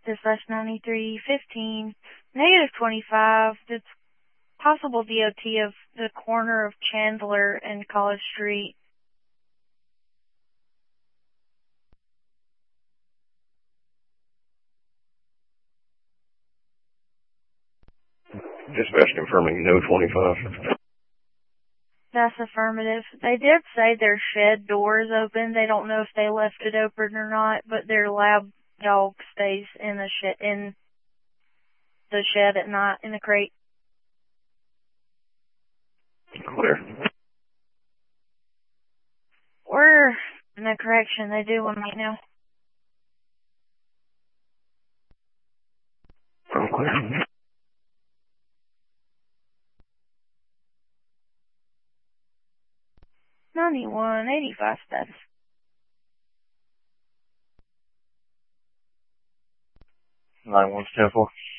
dispatch 9315, negative 25. It's possible DOT of the corner of Chandler and College Street. Dispatch confirming no 25. That's affirmative. They did say their shed door is open. They don't know if they left it open or not, but their lab dog stays in the shed at night in the crate. Clear. We're in a correction. They do one right now. I'm clear. 9185 status. 91 10-4.